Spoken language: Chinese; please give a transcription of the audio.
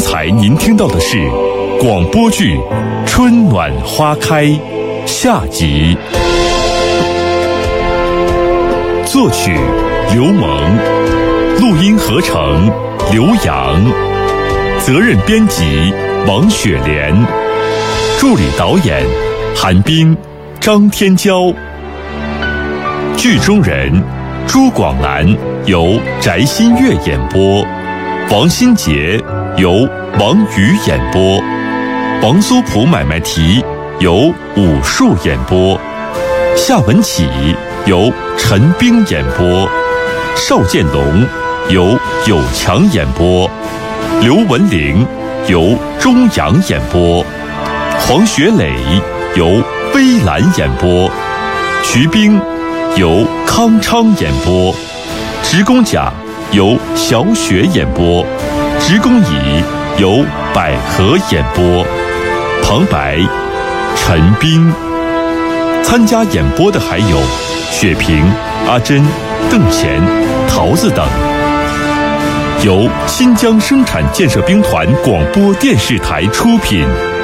才您听到的是广播剧《春暖花开》下集，作曲刘蒙，录音合成刘洋，责任编辑王雪莲，助理导演韩冰、张天骄。剧中人朱广兰由翟新月演播，王新杰由王宇演播，王苏普买卖提由武术演播，夏文启由陈冰演播，邵建龙由有强演播，刘文玲由钟阳演播，黄学磊由微澜演播，徐冰由康昌演播，职工甲由小雪演播，职工乙由百合演播，旁白陈冰。参加演播的还有雪萍、阿珍、邓乾、桃子等。由新疆生产建设兵团广播电视台出品。